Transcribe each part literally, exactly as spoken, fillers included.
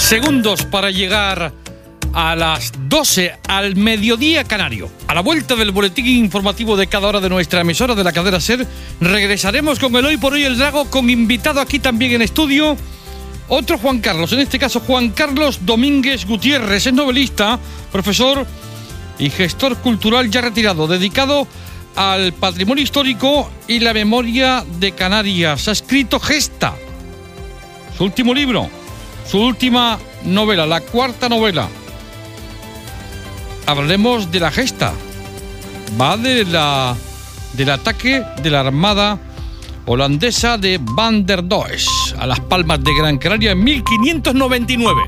segundos para llegar a las doce, al mediodía canario. A la vuelta del boletín informativo de cada hora de nuestra emisora de la cadena SER, regresaremos con el Hoy por Hoy el Drago, con invitado aquí también en estudio, otro Juan Carlos, en este caso Juan Carlos Domínguez Gutiérrez. Es novelista, profesor y gestor cultural ya retirado, dedicado al patrimonio histórico y la memoria de Canarias. Ha escrito Gesta, su último libro, su última novela, la cuarta novela. Hablaremos de la gesta. Va de la, del ataque de la armada holandesa de Van der Does a las Palmas de Gran Canaria en mil quinientos noventa y nueve.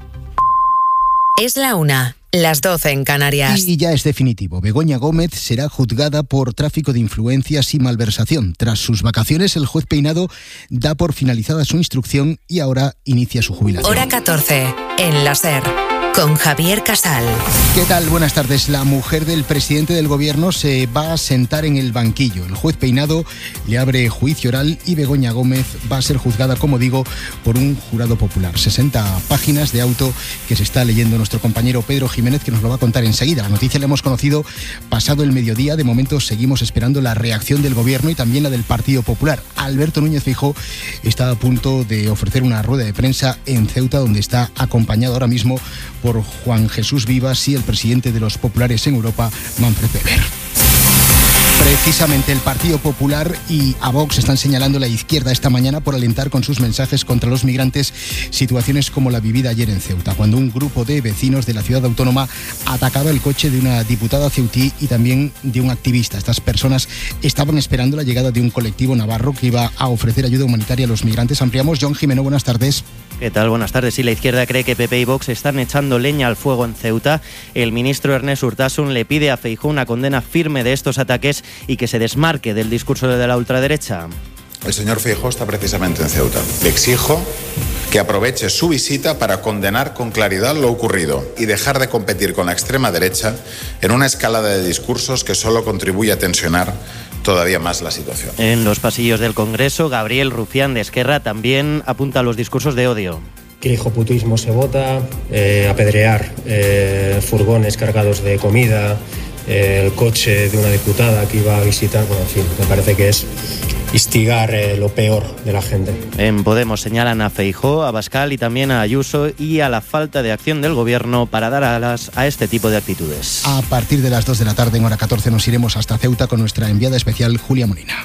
Es la una, las doce en Canarias. Y ya es definitivo. Begoña Gómez será juzgada por tráfico de influencias y malversación. Tras sus vacaciones, el juez Peinado da por finalizada su instrucción y ahora inicia su jubilación. Hora catorce, en la SER. Con Javier Casal. ¿Qué tal? Buenas tardes. La mujer del presidente del gobierno se va a sentar en el banquillo. El juez Peinado le abre juicio oral y Begoña Gómez va a ser juzgada, como digo, por un jurado popular. sesenta páginas de auto que se está leyendo nuestro compañero Pedro Jiménez, que nos lo va a contar enseguida. La noticia la hemos conocido pasado el mediodía. De momento seguimos esperando la reacción del gobierno y también la del Partido Popular. Alberto Núñez Feijóo está a punto de ofrecer una rueda de prensa en Ceuta, donde está acompañado ahora mismo por Juan Jesús Vivas y el presidente de los populares en Europa, Manfred Weber. Precisamente el Partido Popular y a Vox están señalando a la izquierda esta mañana por alentar con sus mensajes contra los migrantes situaciones como la vivida ayer en Ceuta, cuando un grupo de vecinos de la ciudad autónoma atacaba el coche de una diputada ceutí y también de un activista. Estas personas estaban esperando la llegada de un colectivo navarro que iba a ofrecer ayuda humanitaria a los migrantes. Ampliamos. John Jimeno, buenas tardes. ¿Qué tal? Buenas tardes. Sí, la izquierda cree que P P y Vox están echando leña al fuego en Ceuta. El ministro Ernest Urtasun le pide a Feijóo una condena firme de estos ataques y que se desmarque del discurso de la ultraderecha. El señor Feijóo está precisamente en Ceuta. Le exijo que aproveche su visita para condenar con claridad lo ocurrido y dejar de competir con la extrema derecha en una escalada de discursos que solo contribuye a tensionar todavía más la situación. En los pasillos del Congreso, Gabriel Rufián de Esquerra también apunta a los discursos de odio. Que el hijoputismo se vota, eh, apedrear eh, furgones cargados de comida, eh, el coche de una diputada que iba a visitar, bueno, en fin, me parece que es instigar eh, lo peor de la gente. En Podemos señalan a Feijóo, a Abascal y también a Ayuso y a la falta de acción del gobierno para dar alas a este tipo de actitudes. A partir de las dos de la tarde, en hora catorce, nos iremos hasta Ceuta con nuestra enviada especial Julia Molina.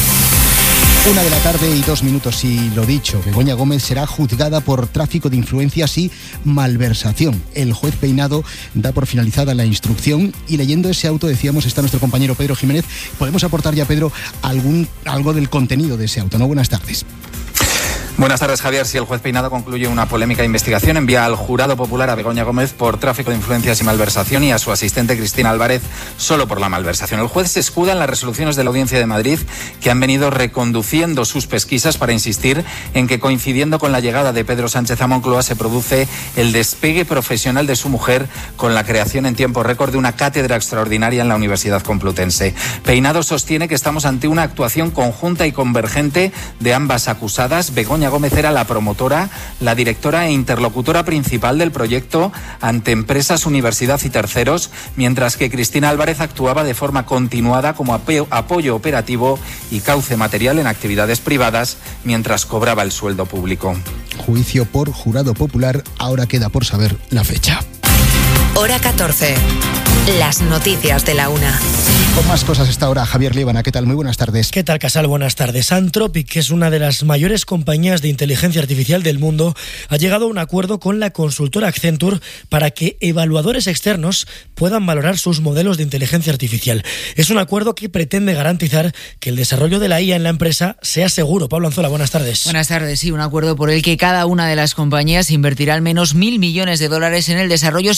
Una de la tarde y dos minutos, y lo dicho, Begoña Gómez será juzgada por tráfico de influencias y malversación. El juez Peinado da por finalizada la instrucción y leyendo ese auto, decíamos, está nuestro compañero Pedro Jiménez. Podemos aportar ya, Pedro, algún algo del contenido de ese auto, ¿no? Buenas tardes. Buenas tardes, Javier. Si el juez Peinado concluye una polémica investigación, envía al jurado popular a Begoña Gómez por tráfico de influencias y malversación y a su asistente Cristina Álvarez solo por la malversación. El juez se escuda en las resoluciones de la Audiencia de Madrid que han venido reconduciendo sus pesquisas para insistir en que, coincidiendo con la llegada de Pedro Sánchez a Moncloa, se produce el despegue profesional de su mujer con la creación en tiempo récord de una cátedra extraordinaria en la Universidad Complutense. Peinado sostiene que estamos ante una actuación conjunta y convergente de ambas acusadas. Begoña Gómez era la promotora, la directora e interlocutora principal del proyecto ante empresas, universidad y terceros, mientras que Cristina Álvarez actuaba de forma continuada como apoyo operativo y cauce material en actividades privadas mientras cobraba el sueldo público. Juicio por jurado popular, ahora queda por saber la fecha. Hora catorce. Las noticias de la una. Con más cosas esta hora, Javier Líbana, ¿qué tal? Muy buenas tardes. ¿Qué tal, Casal? Buenas tardes. Anthropic, que es una de las mayores compañías de inteligencia artificial del mundo, ha llegado a un acuerdo con la consultora Accenture para que evaluadores externos puedan valorar sus modelos de inteligencia artificial. Es un acuerdo que pretende garantizar que el desarrollo de la I A en la empresa sea seguro. Pablo Anzola, buenas tardes. Buenas tardes. Sí, un acuerdo por el que cada una de las compañías invertirá al menos mil millones de dólares en el desarrollo seguro.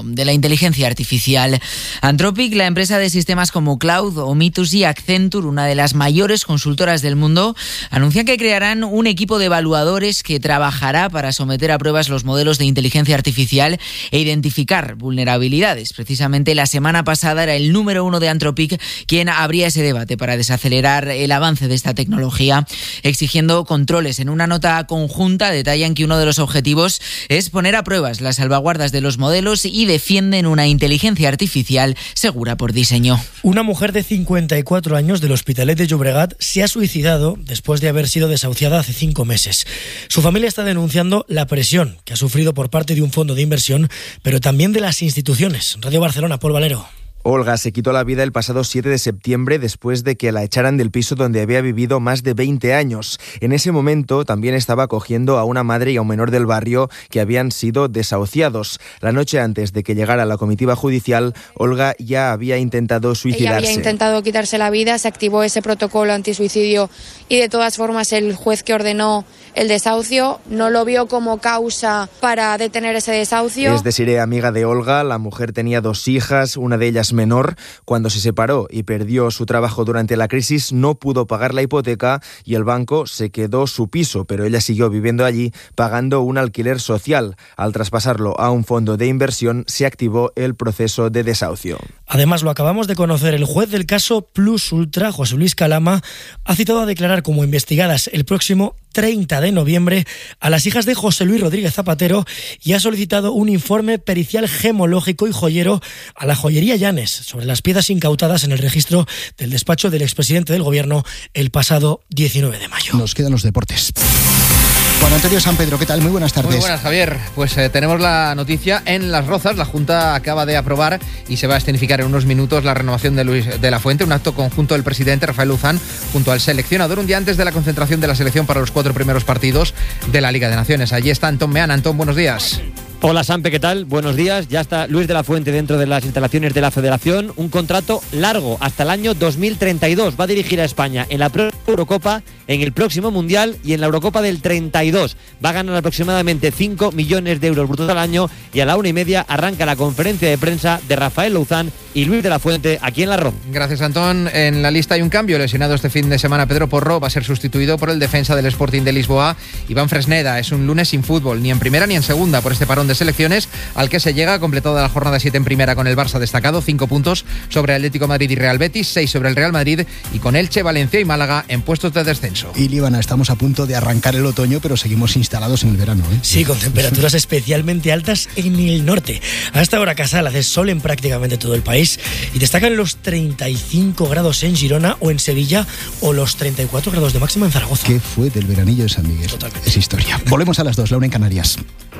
de la inteligencia artificial. Anthropic, la empresa de sistemas como Cloud o Mythos y Accenture, una de las mayores consultoras del mundo, anuncia que crearán un equipo de evaluadores que trabajará para someter a pruebas los modelos de inteligencia artificial e identificar vulnerabilidades. Precisamente la semana pasada era el número uno de Anthropic quien abría ese debate para desacelerar el avance de esta tecnología, exigiendo controles. En una nota conjunta detallan que uno de los objetivos es poner a pruebas las salvaguardas de los modelos y defienden una inteligencia artificial segura por diseño. Una mujer de cincuenta y cuatro años del Hospitalet de Llobregat se ha suicidado después de haber sido desahuciada hace cinco meses. Su familia está denunciando la presión que ha sufrido por parte de un fondo de inversión, pero también de las instituciones. Radio Barcelona, Paul Valero. Olga se quitó la vida el pasado siete de septiembre después de que la echaran del piso donde había vivido más de veinte años. En ese momento también estaba acogiendo a una madre y a un menor del barrio que habían sido desahuciados. La noche antes de que llegara la comitiva judicial, Olga ya había intentado suicidarse. Ella había intentado quitarse la vida, se activó ese protocolo antisuicidio y de todas formas el juez que ordenó el desahucio no lo vio como causa para detener ese desahucio. Es Desiree, amiga de Olga. La mujer tenía dos hijas, una de ellas menor. Cuando se separó y perdió su trabajo durante la crisis, no pudo pagar la hipoteca y el banco se quedó su piso, pero ella siguió viviendo allí pagando un alquiler social. Al traspasarlo a un fondo de inversión, se activó el proceso de desahucio. Además, lo acabamos de conocer, el juez del caso Plus Ultra, José Luis Calama, ha citado a declarar como investigadas el próximo treinta de noviembre a las hijas de José Luis Rodríguez Zapatero y ha solicitado un informe pericial gemológico y joyero a la joyería Llanes sobre las piezas incautadas en el registro del despacho del expresidente del gobierno el pasado diecinueve de mayo. Nos quedan los deportes. Juan Antonio San Pedro, ¿qué tal? Muy buenas tardes. Muy buenas, Javier. Pues eh, tenemos la noticia en Las Rozas. La Junta acaba de aprobar y se va a escenificar en unos minutos la renovación de Luis de la Fuente, un acto conjunto del presidente Rafael Luzán junto al seleccionador un día antes de la concentración de la selección para los cuatro primeros partidos de la Liga de Naciones. Allí está Antón Meán. Antón, buenos días. Hola Sampe, ¿qué tal? Buenos días. Ya está Luis de la Fuente dentro de las instalaciones de la Federación. Un contrato largo hasta el año dos mil treinta y dos. Va a dirigir a España en la Eurocopa, en el próximo Mundial y en la Eurocopa del treinta y dos. Va a ganar aproximadamente cinco millones de euros brutos al año y a la una y media arranca la conferencia de prensa de Rafael Luzán y Luis de la Fuente aquí en La Roza. Gracias, Antón. En la lista hay un cambio. Lesionado este fin de semana Pedro Porro va a ser sustituido por el defensa del Sporting de Lisboa, Iván Fresneda. Es un lunes sin fútbol, ni en primera ni en segunda, por este parón de selecciones al que se llega, completada la jornada siete en primera con el Barça destacado, cinco puntos sobre Atlético Madrid y Real Betis, seis sobre el Real Madrid y con Elche, Valencia y Málaga en puestos de descenso. Y Líbana, estamos a punto de arrancar el otoño, pero seguimos instalados en el verano, ¿eh? Sí, con temperaturas especialmente altas en el norte. Hasta ahora Casal hace sol en prácticamente todo el país y destacan los treinta y cinco grados en Girona o en Sevilla o los treinta y cuatro grados de máxima en Zaragoza. ¿Qué fue del veranillo de San Miguel? Totalmente. Es historia. Volvemos a las dos, la una en Canarias.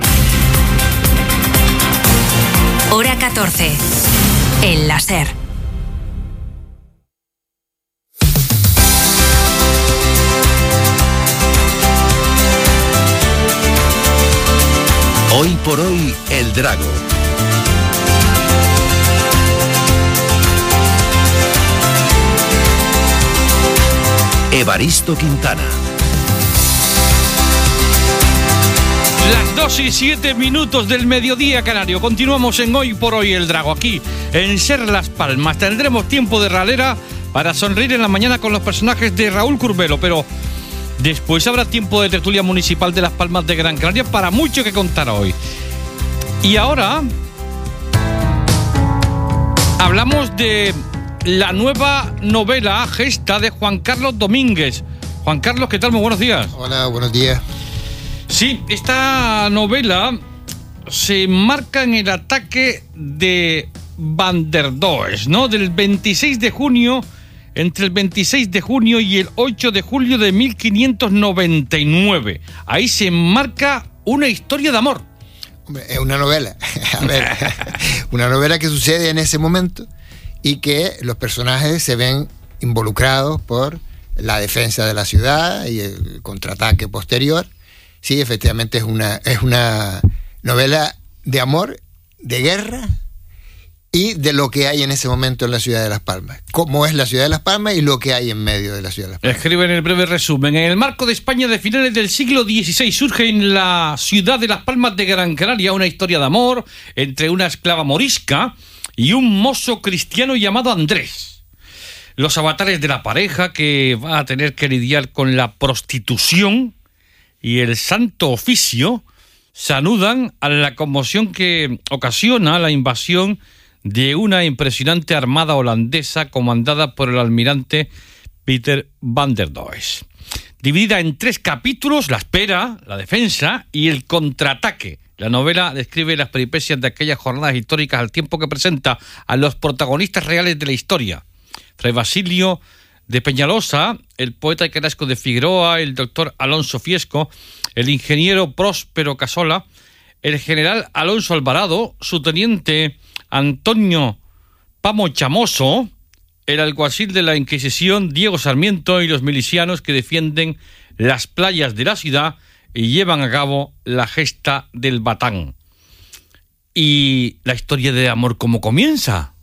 Hora catorce. El láser. Hoy por hoy, el Drago. Evaristo Quintana. Las dos y siete minutos del mediodía canario. Continuamos en Hoy por Hoy el Drago. Aquí en Ser Las Palmas tendremos tiempo de ralera para sonreír en la mañana con los personajes de Raúl Curbelo, pero después habrá tiempo de tertulia municipal de Las Palmas de Gran Canaria para mucho que contar hoy. Y ahora hablamos de la nueva novela Gesta de Juan Carlos Domínguez. Juan Carlos, ¿qué tal? Muy buenos días. Hola, buenos días. Sí, esta novela se marca en el ataque de Van der Does, ¿no? Del veintiséis de junio, entre el veintiséis de junio y el ocho de julio de mil quinientos noventa y nueve. Ahí se marca una historia de amor. Hombre, es una novela. A ver, una novela que sucede en ese momento y que los personajes se ven involucrados por la defensa de la ciudad y el contraataque posterior. Sí, efectivamente es una, es una novela de amor, de guerra y de lo que hay en ese momento en la ciudad de Las Palmas. Cómo es la ciudad de Las Palmas y lo que hay en medio de la ciudad de Las Palmas. Escribe en el breve resumen: en el marco de España de finales del siglo dieciséis surge en la ciudad de Las Palmas de Gran Canaria una historia de amor entre una esclava morisca y un mozo cristiano llamado Andrés. Los avatares de la pareja, que va a tener que lidiar con la prostitución y el santo oficio, se anudan a la conmoción que ocasiona la invasión de una impresionante armada holandesa comandada por el almirante Peter van der Does. Dividida en tres capítulos: la espera, la defensa y el contraataque. La novela describe las peripecias de aquellas jornadas históricas al tiempo que presenta a los protagonistas reales de la historia: Fray Basilio de Peñalosa, el poeta Carrasco de Figueroa, el doctor Alonso Fiesco, el ingeniero Próspero Casola, el general Alonso Alvarado, su teniente Antonio Pamo Chamoso, el alguacil de la Inquisición Diego Sarmiento y los milicianos que defienden las playas de la ciudad y llevan a cabo la gesta del Batán. ¿Y la historia de amor cómo comienza?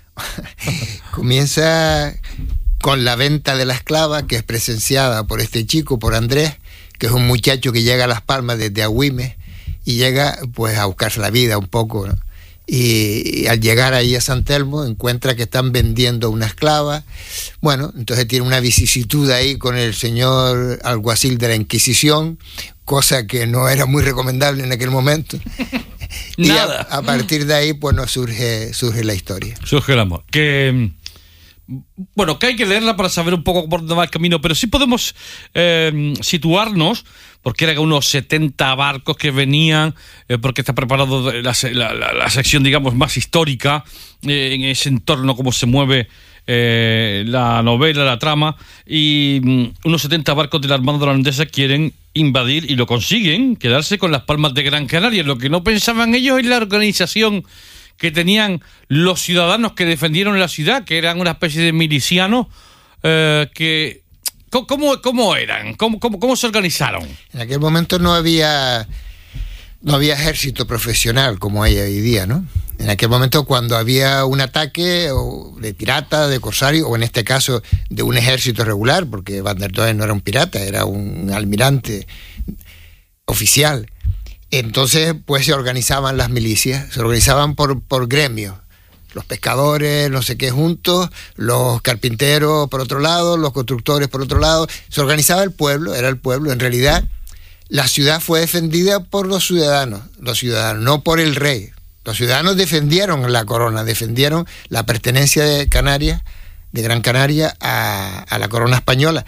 Comienza con la venta de la esclava, que es presenciada por este chico, por Andrés, que es un muchacho que llega a Las Palmas desde Agüime y llega pues a buscarse la vida un poco, ¿no? Y, y al llegar ahí a San Telmo encuentra que están vendiendo una esclava. Bueno, entonces tiene una vicisitud ahí con el señor alguacil de la Inquisición, cosa que no era muy recomendable en aquel momento. Y a, a partir de ahí pues nos surge, surge la historia. Surge el amor. Que... Bueno, que hay que leerla para saber un poco por dónde va el camino, pero sí podemos eh, situarnos, porque eran unos setenta barcos que venían, eh, porque está preparado la, la, la, la sección, digamos, más histórica, eh, en ese entorno, cómo se mueve eh, la novela, la trama, y um, unos setenta barcos de la Armada Holandesa quieren invadir, y lo consiguen, quedarse con Las Palmas de Gran Canaria. Lo que no pensaban ellos es la organización que tenían los ciudadanos que defendieron la ciudad, que eran una especie de milicianos, eh, que... ¿Cómo, cómo eran? ¿Cómo, cómo, ¿Cómo se organizaron? En aquel momento no había, no había ejército profesional como hay hoy día, ¿no? En aquel momento, cuando había un ataque o de pirata, de corsario, o en este caso de un ejército regular, porque Van der Does no era un pirata, era un almirante oficial. Entonces, pues se organizaban las milicias, se organizaban por, por gremios. Los pescadores, no sé qué, juntos, los carpinteros por otro lado, los constructores por otro lado. Se organizaba el pueblo, era el pueblo. En realidad, la ciudad fue defendida por los ciudadanos, los ciudadanos, no por el rey. Los ciudadanos defendieron la corona, defendieron la pertenencia de Canarias, de Gran Canaria, a, a la corona española.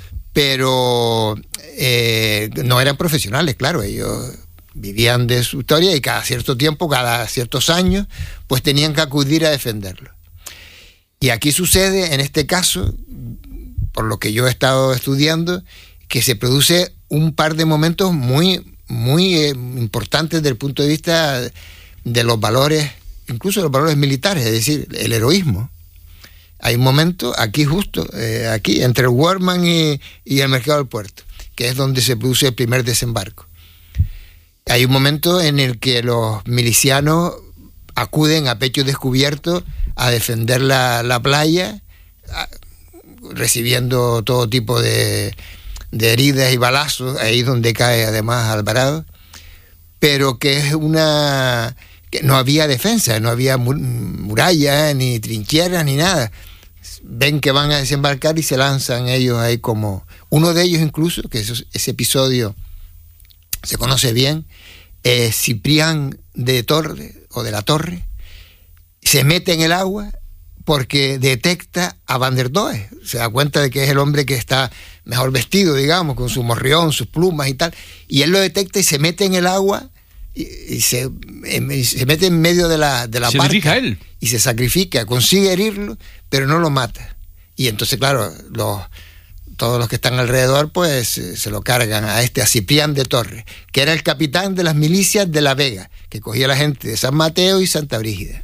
Pero eh, no eran profesionales, claro, ellos vivían de su historia y cada cierto tiempo, cada ciertos años, pues tenían que acudir a defenderlo. Y aquí sucede, en este caso, por lo que yo he estado estudiando, que se produce un par de momentos muy, muy eh, importantes desde el punto de vista de los valores, incluso los valores militares, es decir, el heroísmo. Hay un momento aquí justo, eh, aquí, entre el Wortmann y, y el mercado del puerto, que es donde se produce el primer desembarco. Hay un momento en el que los milicianos acuden a pecho descubierto a defender la, la playa, a, recibiendo todo tipo de, de heridas y balazos, ahí donde cae además Alvarado, pero que es una... que no había defensa, no había muralla, ni trincheras, ni nada. Ven que van a desembarcar y se lanzan ellos ahí como... Uno de ellos incluso, que eso, ese episodio se conoce bien, eh, Ciprián de Torre, o de la Torre, se mete en el agua porque detecta a Van der Does. Se da cuenta de que es el hombre que está mejor vestido, digamos, con su morrión, sus plumas y tal, y él lo detecta y se mete en el agua y, y, se, y se mete en medio de la, de la se barca a él. Y se sacrifica, consigue herirlo, pero no lo mata. Y entonces, claro, los... todos los que están alrededor, pues se lo cargan a este, a Ciprián de Torre, que era el capitán de las milicias de La Vega, que cogía a la gente de San Mateo y Santa Brígida.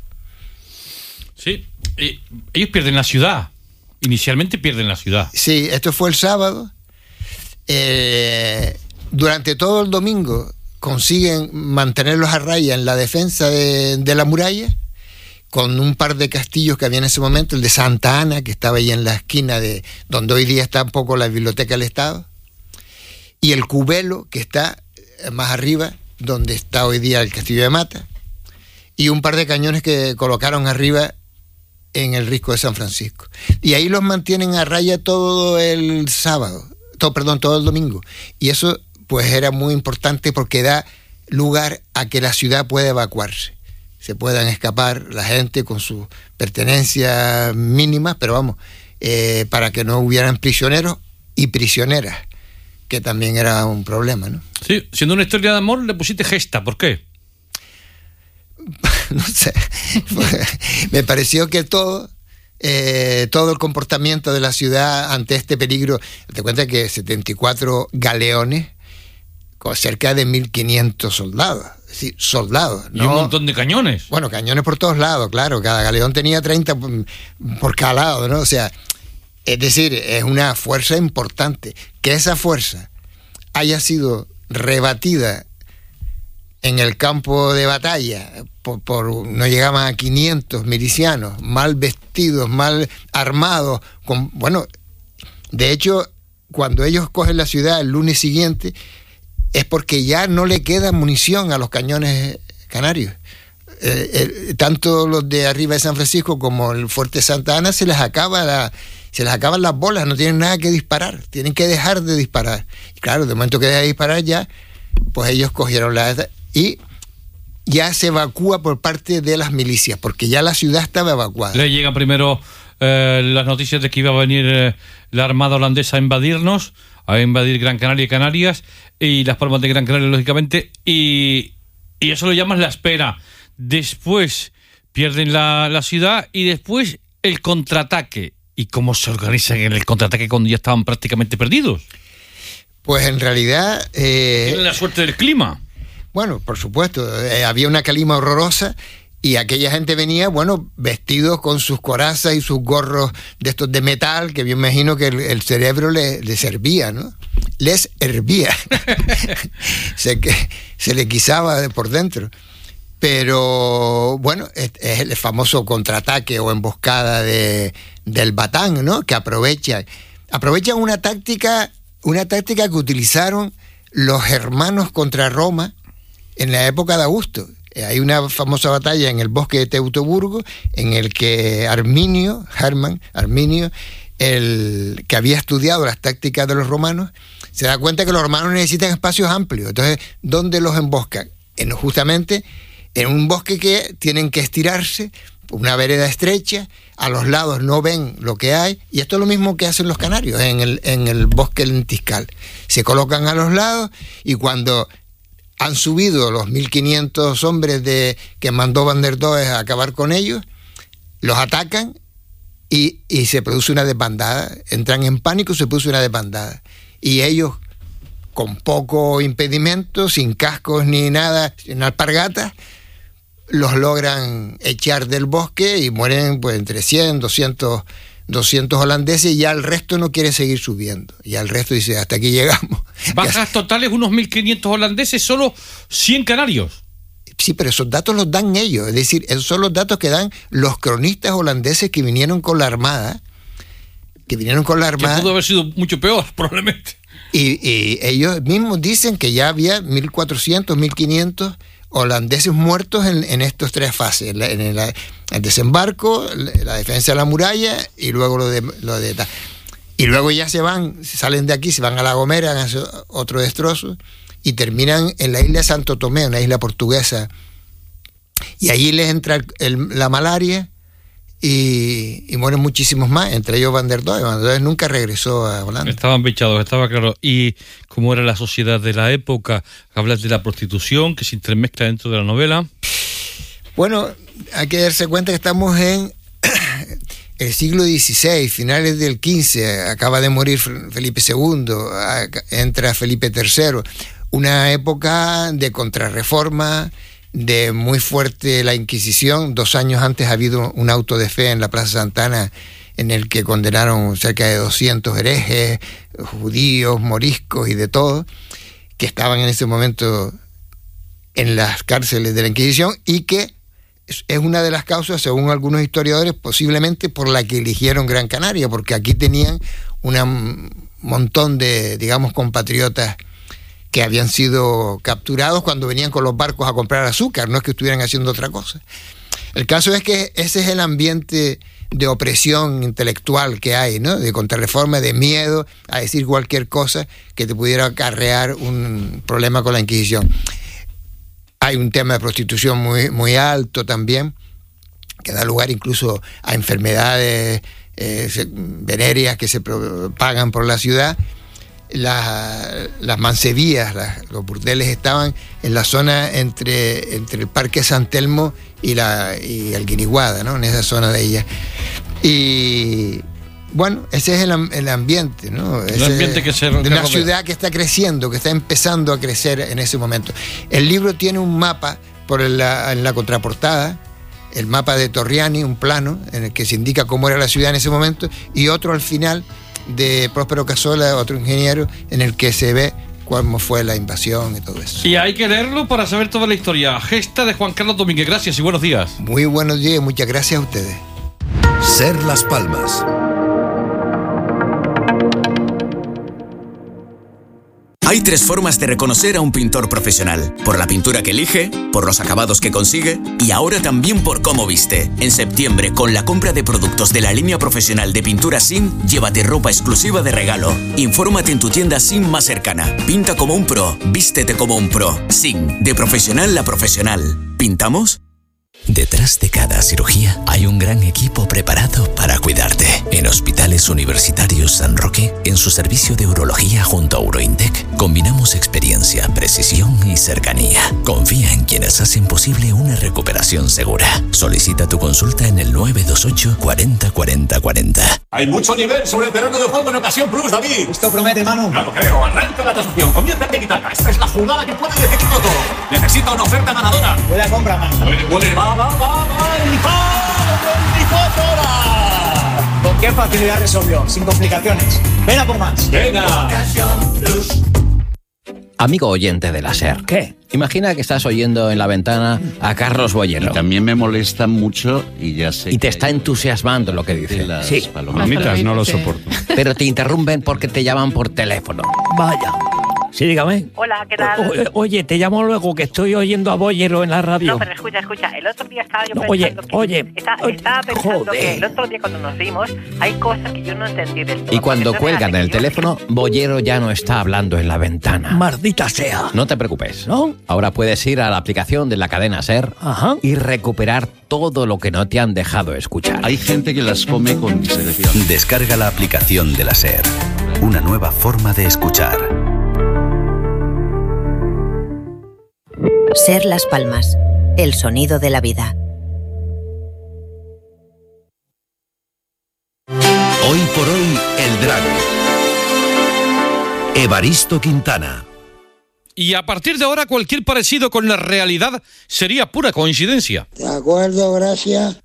Sí, eh, ellos pierden la ciudad, inicialmente pierden la ciudad. Sí, esto fue el sábado. Eh, durante todo el domingo consiguen mantenerlos a raya en la defensa de, de la muralla. con un par de castillos que había en ese momento, el de Santa Ana, que estaba ahí en la esquina de donde hoy día está un poco la Biblioteca del Estado, y el Cubelo, que está más arriba, donde está hoy día el Castillo de Mata, y un par de cañones que colocaron arriba en el Risco de San Francisco. Y ahí los mantienen a raya todo el sábado, todo, perdón, todo el domingo. Y eso pues era muy importante porque da lugar a que la ciudad pueda evacuarse. Se puedan escapar la gente con sus pertenencias mínimas, pero vamos, eh, para que no hubieran prisioneros y prisioneras, que también era un problema, ¿no? Sí, siendo una historia de amor le pusiste gesta, ¿por qué? No sé, me pareció que todo, eh, todo el comportamiento de la ciudad ante este peligro, te cuenta que setenta y cuatro galeones con cerca de mil quinientos soldados, es decir, soldados, ¿no? Y un montón de cañones. Bueno, cañones por todos lados, claro, cada galeón tenía treinta por, por cada lado, ¿no? O sea, es decir, es una fuerza importante. Que esa fuerza haya sido rebatida en el campo de batalla, por, por no llegaban a quinientos milicianos, mal vestidos, mal armados, con, bueno, de hecho, cuando ellos cogen la ciudad el lunes siguiente, es porque ya no le queda munición a los cañones canarios. Eh, eh, tanto los de arriba de San Francisco como el fuerte Santa Ana se les acaba la, se les acaban las bolas, no tienen nada que disparar, tienen que dejar de disparar. Y claro, de momento que deja de disparar ya, pues ellos cogieron la... y ya se evacúa por parte de las milicias, porque ya la ciudad estaba evacuada. Le llegan primero eh, las noticias de que iba a venir eh, la Armada holandesa a invadirnos, a invadir Gran Canaria y Canarias, y las Palmas de Gran Canaria, lógicamente, y, y eso lo llamas la espera. Después pierden la, la ciudad y después el contraataque. ¿Y cómo se organizan en el contraataque cuando ya estaban prácticamente perdidos? Pues en realidad... Eh, Tienen la suerte del clima. Bueno, por supuesto, eh, había una calima horrorosa y aquella gente venía, bueno, vestidos con sus corazas y sus gorros de estos de metal, que yo imagino que el, el cerebro le, le servía, ¿no? Les hervía. se, que, se le guisaba por dentro. Pero, bueno, es, es el famoso contraataque o emboscada de, del Batán, ¿no? Que aprovechan, aprovechan una táctica, una táctica que utilizaron los germanos contra Roma en la época de Augusto. Hay una famosa batalla en el bosque de Teutoburgo en el que Arminio, Hermann, Arminio, el que había estudiado las tácticas de los romanos, se da cuenta que los romanos necesitan espacios amplios. Entonces, ¿dónde los emboscan? En, justamente en un bosque que tienen que estirarse, una vereda estrecha, a los lados no ven lo que hay, y esto es lo mismo que hacen los canarios en el, en el bosque lentiscal. Se colocan a los lados y cuando han subido los mil quinientos hombres de, que mandó Van der Does a acabar con ellos, los atacan y, y se produce una desbandada. Entran en pánico y se produce una desbandada. Y ellos, con poco impedimento, sin cascos ni nada, sin alpargatas, los logran echar del bosque y mueren pues entre cien, doscientos, doscientos holandeses, y ya el resto no quiere seguir subiendo. Ya el resto dice, hasta aquí llegamos. Bajas totales, unos mil quinientos holandeses, solo cien canarios. Sí, pero esos datos los dan ellos, es decir, esos son los datos que dan los cronistas holandeses que vinieron con la armada, que vinieron con la armada. Que pudo haber sido mucho peor, probablemente. Y, y ellos mismos dicen que ya había mil cuatrocientos, mil quinientos holandeses muertos en, en estas tres fases, en, la, en la, el desembarco, la defensa de la muralla y luego lo de, lo de y luego ya se van, salen de aquí, se van a La Gomera, hacen otro destrozo y terminan en la isla de Santo Tomé, una isla portuguesa, y allí les entra el, el, la malaria y, y mueren muchísimos más, entre ellos Van der Does. Van der Does nunca regresó a Holanda. Estaban bichados, estaba claro. ¿Y cómo era la sociedad de la época? Hablas de la prostitución que se intermezcla dentro de la novela. Bueno, hay que darse cuenta que estamos en el siglo dieciséis, finales del quince, acaba de morir Felipe segundo, entra Felipe tercero, una época de contrarreforma, de muy fuerte la Inquisición. Dos años antes ha habido un auto de fe en la Plaza Santana en el que condenaron cerca de doscientos herejes, judíos, moriscos y de todo, que estaban en ese momento en las cárceles de la Inquisición y que es, es una de las causas, según algunos historiadores, posiblemente por la que eligieron Gran Canaria, porque aquí tenían un montón de, digamos, compatriotas que habían sido capturados cuando venían con los barcos a comprar azúcar, no es que estuvieran haciendo otra cosa. El caso es que ese es el ambiente de opresión intelectual que hay, ¿no? De contrarreforma, de miedo a decir cualquier cosa que te pudiera acarrear un problema con la Inquisición. Hay un tema de prostitución muy, muy alto también, que da lugar incluso a enfermedades eh, venéreas que se propagan por la ciudad. La, las mancebías, las, los burdeles estaban en la zona entre, entre el Parque San Telmo y, la, y el Guiniguada, ¿no? En esa zona de ella. Y bueno, ese es el, el ambiente, ¿no? El ese, ambiente que se de una rodea. ciudad que está creciendo, que está empezando a crecer en ese momento. El libro tiene un mapa por la, en la contraportada, el mapa de Torriani, un plano en el que se indica cómo era la ciudad en ese momento, y otro al final de Próspero Casola, otro ingeniero, en el que se ve cómo fue la invasión y todo eso. Y hay que leerlo para saber toda la historia. Gesta de Juan Carlos Domínguez. Gracias y buenos días. Muy buenos días y muchas gracias a ustedes. Ser Las Palmas. Hay tres formas de reconocer a un pintor profesional: por la pintura que elige, por los acabados que consigue y ahora también por cómo viste. En septiembre, con la compra de productos de la línea profesional de pintura S I M, llévate ropa exclusiva de regalo. Infórmate en tu tienda S I M más cercana. Pinta como un pro, vístete como un pro. S I M, de profesional a profesional. ¿Pintamos? Detrás de cada cirugía hay un gran equipo preparado para cuidarte. En Hospitales Universitarios San Roque, en su servicio de urología junto a Urointec, combinamos experiencia, precisión y cercanía. Confía en quienes hacen posible una recuperación segura. Solicita tu consulta en el nueve dos ocho cuarenta cuarenta cuarenta. Hay mucho nivel sobre el terreno de juego en Ocasión Plus, David. Esto promete, Manu. No lo creo. Arranca la transacción. Comienza a quitarla. Esta es la jugada que puede decidirlo todo. Necesita una oferta ganadora. Buena compra, Manu. Puede, puede. Va, va, va, va. El veinticuatro horas. ¿Con qué facilidad resolvió? Sin complicaciones. Ven a por más. Venga. Ocasión Plus. Amigo oyente de la SER. ¿Qué? Imagina que estás oyendo en la ventana a Carlos Boyero. Y también me molesta mucho y ya sé. Y te está entusiasmando lo que dice. Las sí. palomitas no lo soporto. Pero te interrumpen porque te llaman por teléfono. Vaya. Sí, dígame. Hola, ¿qué tal? O, oye, te llamo luego que estoy oyendo a Boyero en la radio. No, pero escucha, escucha. El otro día estaba yo no, pensando oye, que... Oye, está, oye. Estaba pensando Joder. que el otro día cuando nos vimos hay cosas que yo no entendí del todo. Y cuando Porque cuelgan el teléfono, Boyero ya no está hablando en la ventana. Maldita sea. No te preocupes. ¿No? Ahora puedes ir a la aplicación de la cadena SER Ajá. y recuperar todo lo que no te han dejado escuchar. Hay gente que las come con selección. Descarga la aplicación de la SER. Una nueva forma de escuchar. SER Las Palmas, el sonido de la vida. Hoy por hoy, El Drago. Evaristo Quintana. Y a partir de ahora cualquier parecido con la realidad sería pura coincidencia. De acuerdo, gracias.